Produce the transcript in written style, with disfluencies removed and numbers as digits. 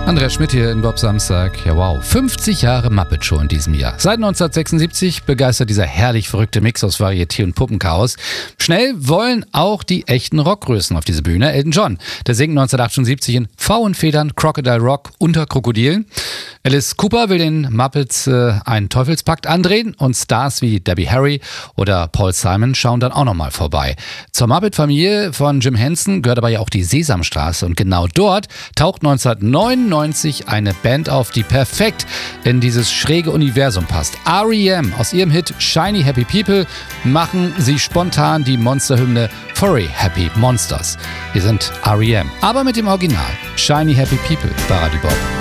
Andreas Schmidt hier in Bob Samstag. Ja, wow. 50 Jahre Muppet Show in diesem Jahr. Seit 1976 begeistert dieser herrlich verrückte Mix aus Varieté und Puppenchaos. Schnell wollen auch die echten Rockgrößen auf diese Bühne. Elton John, der singt 1978 in Pfauenfedern Crocodile Rock unter Krokodilen. Alice Cooper will den Muppets einen Teufelspakt andrehen und Stars wie Debbie Harry oder Paul Simon schauen dann auch nochmal vorbei. Zur Muppet-Familie von Jim Henson gehört aber ja auch die Sesamstraße und genau dort taucht 1999 eine Band auf, die perfekt in dieses schräge Universum passt. R.E.M. Aus ihrem Hit Shiny Happy People machen sie spontan die Monsterhymne Furry Happy Monsters. Wir sind R.E.M., aber mit dem Original Shiny Happy People bei Radio Bob.